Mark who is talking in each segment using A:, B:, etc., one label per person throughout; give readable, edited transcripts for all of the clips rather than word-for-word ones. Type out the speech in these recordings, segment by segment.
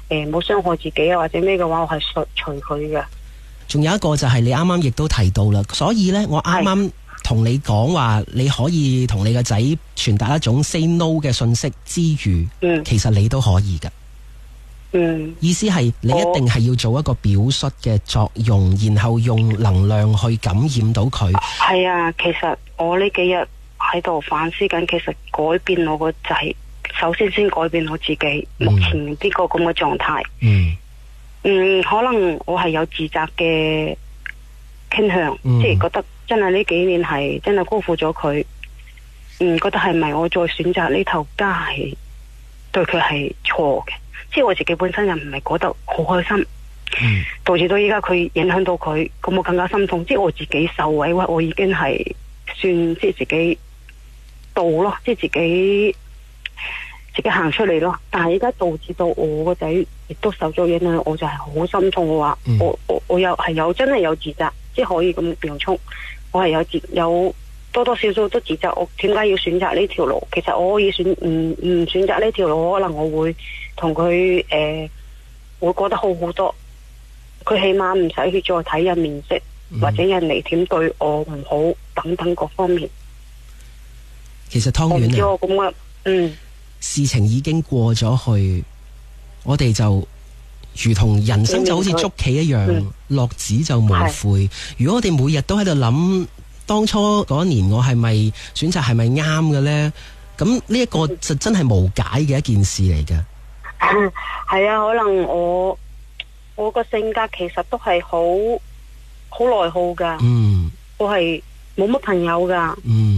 A: 冇傷害自己啊或者咩嘅話，我係隨佢嘅。
B: 仲有一個就係你啱啱亦都提到啦，所以呢，我啱啱同你講話，你可以同你個仔傳達一種 say no 嘅信息之餘，其實你都可以㗎。意思係你一定係要做一個表率嘅作用，然後用能量去感染到佢。
A: 係啊，其實我呢幾日喺度反思緊，其實改變我個仔，首先改變我自己目前呢個咁嘅狀態。可能我係有自責嘅傾向，即係覺得真係呢幾年係真係辜負咗佢。覺得係咪我再選擇呢頭家係對佢係錯嘅？即係我自己本身又唔係覺得好開心，導致到依家佢影響到佢，咁我更加心痛。即係我自己受委屈，我已經係算即係自己到咯，即係自己行出嚟咯。但係依家導致到我個仔亦都受咗影響，我就係好心痛嘅話，我又係有真係有自責，即係可以咁洋蔥，我係有多多少少都自責，我點解要選擇呢條路？其實我可以唔選擇呢條路，可能我會同佢會過得好好多。佢起碼唔使去再睇人面色，或者人嚟點對我唔好等等各方面。
B: 其實湯圓啊，
A: 咁
B: 事情已經過咗去，我哋就如同人生就好似捉棋一樣，落子就無悔。如果我哋每日都喺度諗當初嗰年我係咪選擇係咪啱嘅呢？咁呢一個就真係無解嘅一件事嚟嘅。
A: 係啊，可能我個性格其實都係好內耗噶。我係冇乜朋友噶。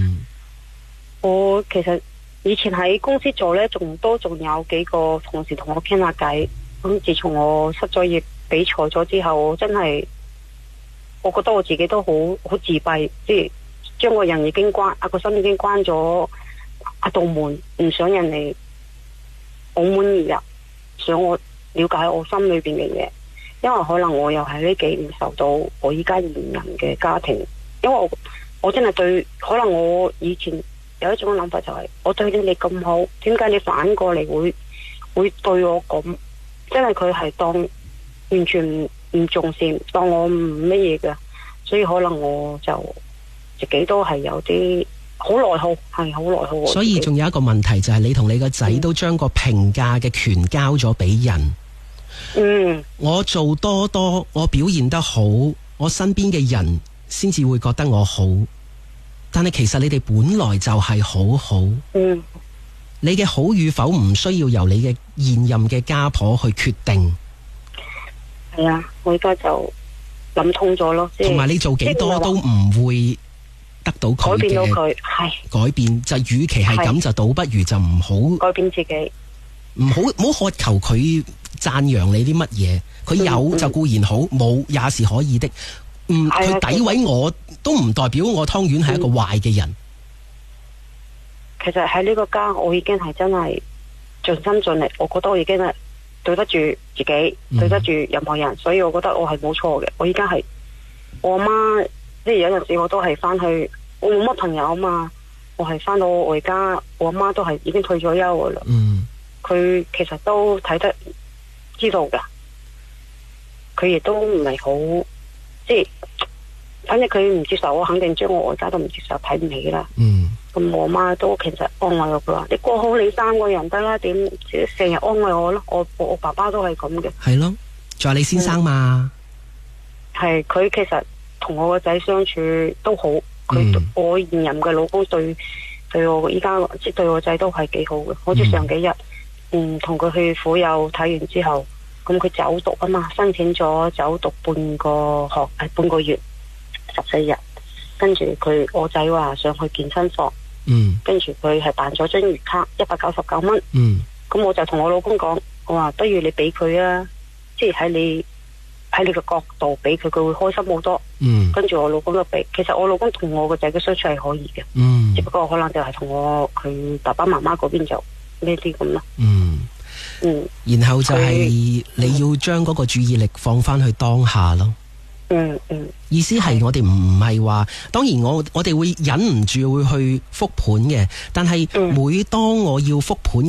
A: 我其實以前喺公司做呢，仲有幾個同事同我傾下偈。咁自從我失咗業比賽咗之後，真係我覺得我自己都好自閉，即係將個人已經個心已經關咗道門，唔想人嚟澳門而入，想我了解我心裏邊嘅嘢。因為可能我又係呢幾年受到我依家現任嘅家庭，因為我真係對，可能我以前有一種諗法就係，我對你咁好，點解你反過嚟會對我咁？真係佢係當完全唔重視，當我唔乜嘢嘅，所以可能我就自己都係有啲好內耗，係好內耗。
B: 所以仲有一個問題就係你同你個仔都將個評價嘅權交咗俾人。我做多，我表現得好，我身邊嘅人先至會覺得我好。但係其實你哋本來就係好。你嘅好與否唔需要由你嘅現任嘅家婆去決定。
A: 係啊，我而家就諗通咗咯。
B: 同埋你做幾多都唔會得到佢嘅改變到佢，係改變就與其係咁，就倒不如就唔好
A: 改變自己，
B: 唔好渴求佢讚揚你啲乜嘢。佢有就固然好，冇也是可以的。佢詆毀我都唔代表我湯圓係一個壞嘅人。
A: 其實喺呢個家，我已經係真係盡心盡力，我覺得我已經係對得住自己，對得住任何人，所以我覺得我係冇錯嘅。我而家係我阿媽，即係有陣時我都係翻去，我冇乜朋友啊嘛，我係翻到我而家，我阿媽都係已經退咗休噶啦。佢其實都睇得知道噶，佢亦都唔係好，即係反正佢唔接受我，肯定將我外家都唔接受，睇唔起啦。咁我媽都其實安慰我噶，你過好你3個人得啦，點成日安慰我咯。我爸爸都係咁嘅。係咯，
B: 仲有你先生嘛？
A: 係佢其實同我個仔相處都好，我現任嘅老公對我依家即係對我仔都係幾好嘅。好似上幾日同佢去婦幼睇完之後，咁佢走讀啊嘛，申請咗走讀半個月14日，跟住我仔話想去健身房。跟住佢係辦咗張月卡199蚊。咁我就同我老公講，我話不如你俾佢啊，即係喺你個角度俾佢，佢會開心好多。跟住我老公都俾，其實我老公同我個仔嘅相處係可以嘅。只不過可能就係同佢爸爸媽媽嗰邊就呢啲咁咯。
B: 然後就係你要將嗰個注意力放翻去當下咯。意思係我哋唔係話，當然我哋會忍唔住會去復盤嘅，但係每當我要復盤